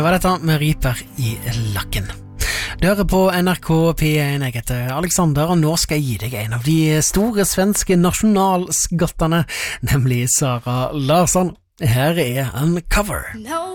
Det var dette med Riper i lakken. Du hører på NRK P1, jeg heter Alexander, og nå skal jeg gi deg en av de store svenske nasjonalskattene, nemlig Sara Larsson. Her er en cover.